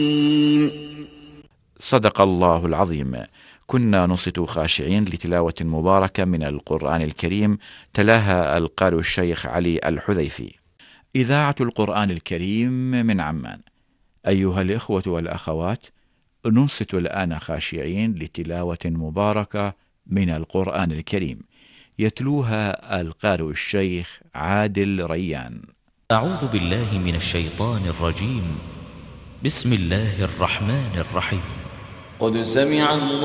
صدق الله العظيم. كنا نصت خاشعين لتلاوة مباركة من القرآن الكريم تلاها القارئ الشيخ علي الحذيفي. إذاعة القرآن الكريم من عمان. أيها الإخوة والأخوات، ننصت الآن خاشعين لتلاوة مباركة من القرآن الكريم يتلوها القارئ الشيخ عادل ريان. أعوذ بالله من الشيطان الرجيم. بسم الله الرحمن الرحيم. قد سمع الله